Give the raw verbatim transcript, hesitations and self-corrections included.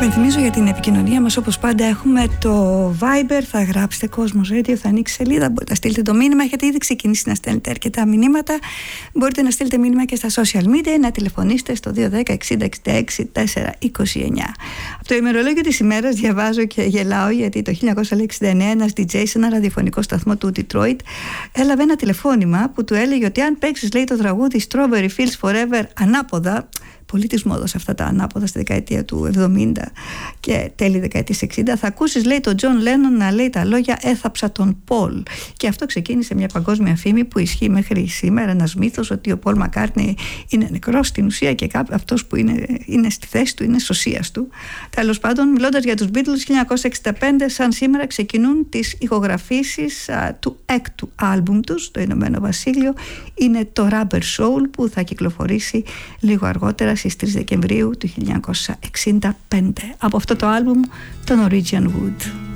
Υπενθυμίζω για την επικοινωνία μας, όπως πάντα έχουμε το Viber, θα γράψετε Κόσμος Radio, θα ανοίξει σελίδα, μπορείτε να στείλετε το μήνυμα, έχετε ήδη ξεκινήσει να στέλνετε αρκετά μηνύματα, μπορείτε να στείλετε μήνυμα και στα social media, να τηλεφωνήσετε στο δύο ένα μηδέν εξήντα εξήντα έξι τετρακόσια είκοσι εννιά. Από το ημερολόγιο της ημέρας διαβάζω και γελάω, γιατί το χίλια εννιακόσια εξήντα εννέα ένας ντι τζέι σε ένα ραδιοφωνικό σταθμό του Detroit έλαβε ένα τηλεφώνημα που του έλεγε ότι αν παίξεις, λέει, το τραγούδι Strawberry Fields Forever ανάποδα, πολύ της μόδας αυτά τα ανάποδα στη δεκαετία του εβδομήντα και τέλη δεκαετίας εξήντα, θα ακούσεις, λέει, τον Τζον Λένον να λέει τα λόγια «Έθαψα τον Πολ». Και αυτό ξεκίνησε μια παγκόσμια φήμη που ισχύει μέχρι σήμερα, ένας μύθος ότι ο Πολ Μακκάρτνι είναι νεκρός στην ουσία και κάποιος, αυτός που είναι, είναι στη θέση του είναι σωσίας του. Τέλος πάντων, μιλώντας για τους Beatles, χίλια εννιακόσια εξήντα πέντε σαν σήμερα ξεκινούν τις ηχογραφήσεις α, του έκτου άλμπουμ τους, το Ηνωμένο Βασίλειο. Είναι το Rubber Soul, που θα κυκλοφορήσει λίγο αργότερα στις τρεις Δεκεμβρίου του χίλια εννιακόσια εξήντα πέντε. Από αυτό το άλμπουμ, το Norwegian Wood.